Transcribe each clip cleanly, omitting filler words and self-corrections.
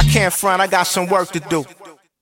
Can't front, I got some work to do.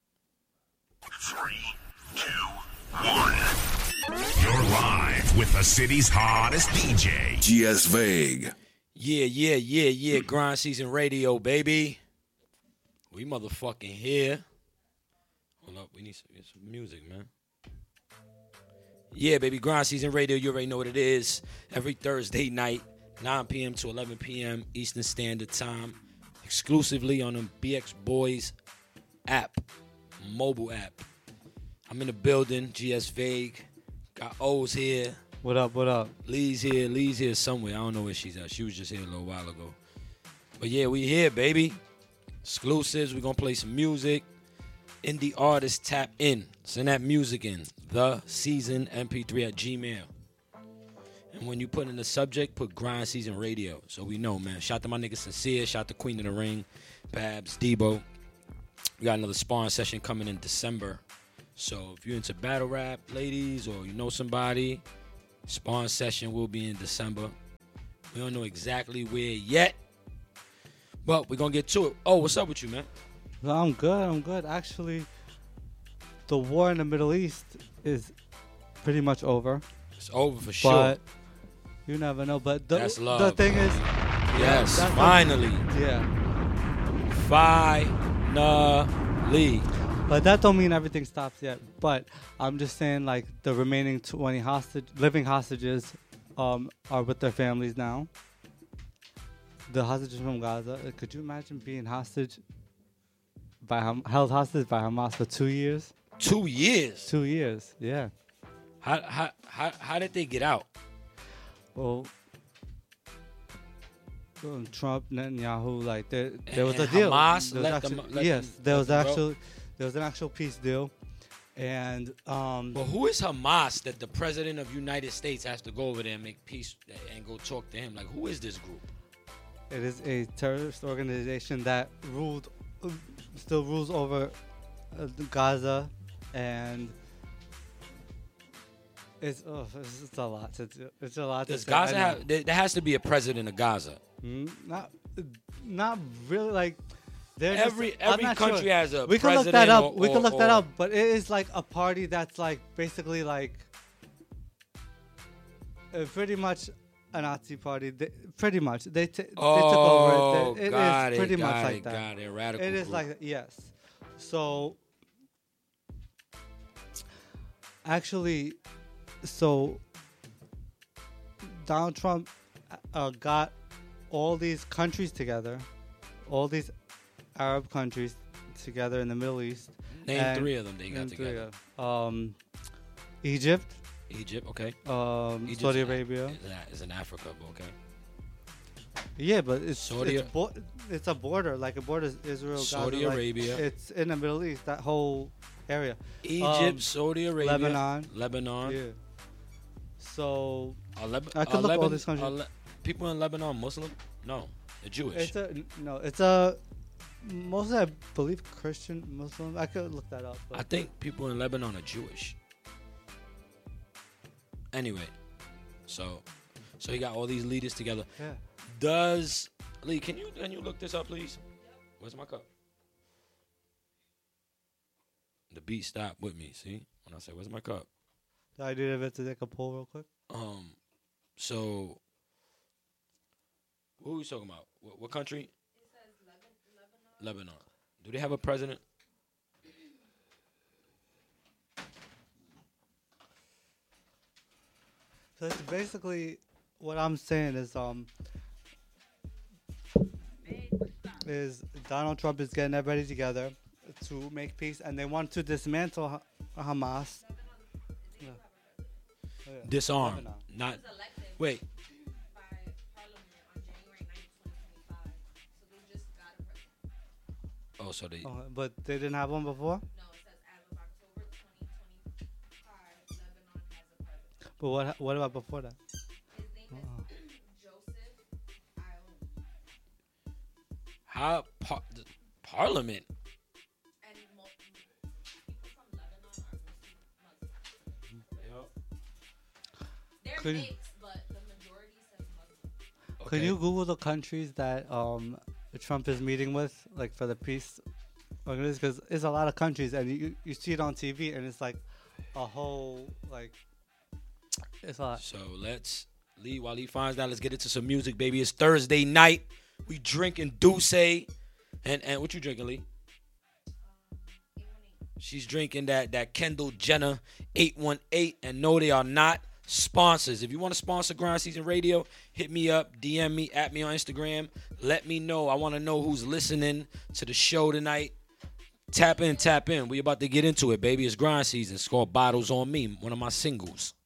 3, 2, 1. You're live with the city's hottest DJ, GS Vague. Yeah. Grind Season Radio, baby. We motherfucking here. Hold up, we need some music, man. Yeah, baby, Grind Season Radio, you already know what it is. Every Thursday night, 9 p.m. to 11 p.m. Eastern Standard Time. Exclusively on the BX Boys app, mobile app. I'm in the building, GS Vague. Got O's here. What up? Lee's here somewhere. I don't know where she's at. She was just here a little while ago. But yeah, we here, baby. Exclusives. We're going to play some music. Indie artists tap in. Send that music in. The Season MP3 at Gmail. And when you put in the subject, put Grind Season Radio. So we know, man. Shout to my nigga Sincere. Shout to Queen of the Ring. Babs, Debo. We got another sparring session coming in December. So if you're into battle rap, ladies, or you know somebody, sparring session will be in December. We don't know exactly where yet. But we're going to get to it. Oh, what's up with you, man? Well, I'm good. Actually, the war in the Middle East is pretty much over. It's over for sure. But you never know. But that's love. The thing is... Yes, finally. Finally. But that don't mean everything stops yet. But I'm just saying, like, the remaining 20 living hostages are with their families now. The hostages from Gaza. Could you imagine being held hostage by Hamas for 2 years? 2 years? 2 years, yeah. How did they get out? Well, Trump, Netanyahu, like there was a deal. Hamas there was an actual peace deal, and but who is Hamas that the president of the United States has to go over there and make peace and go talk to him? Like, who is this group? It is a terrorist organization that still rules over Gaza, and it's a lot. It's a lot. Does Gaza have? There has to be a president of Gaza. Not really. Like every country has a. We can look that up. We can look that up. But it is like a party that's like basically like pretty much a Nazi party. Pretty much they took over it. It is pretty much like that. Got it. Radical. It is group. like yes. So actually. So Donald Trump got all these countries together, all these Arab countries together in the Middle East. Name 3 of them they got together. Egypt, okay. Saudi Arabia. Is in Africa, okay. Yeah, but it's a border, like a border Israel, Saudi Gaza, Arabia. Like, it's in the Middle East, that whole area. Egypt, Saudi Arabia, Lebanon. Yeah. So I could look all these countries. People in Lebanon Muslim? No, they're Jewish. It's a mostly, I believe, Christian Muslim. I could look that up. I think people in Lebanon are Jewish. Anyway, so you got all these leaders together. Yeah. Does Lee? Can you look this up, please? Where's my cup? The beat stopped with me. See when I say, "Where's my cup?" The idea of it to take a poll real quick. So what are we talking about? What country? It says Lebanon. Do they have a president? So it's basically what I'm saying is Donald Trump is getting everybody together to make peace, and they want to dismantle Hamas. Disarm. Not. Wait. By Parliament on January 9th, 2025. So they just got a president. Oh, so they. But they didn't have one before? No, it says as of October 2025, Lebanon has a president. But what about before that? His name is Joseph Aoun. How Parliament? And people from Lebanon are Muslim. They're Could you- mixed, but the majority says Muslim. Could you Google the countries that Trump is meeting with, like for the peace organization, because it's a lot of countries, and you see it on TV, and it's like a whole like it's a lot. So let's Lee. While he finds that, let's get into some music, baby. It's Thursday night. We drinking Douce, and what you drinking, Lee? 818. She's drinking that Kendall Jenner 818, and no, they are not sponsors. If you want to sponsor Grind Season Radio, hit me up, DM me, at me on Instagram. Let me know. I want to know who's listening to the show tonight. Tap in, tap in. We about to get into it, baby. It's Grind Season. It's called Bottles on Me, one of my singles.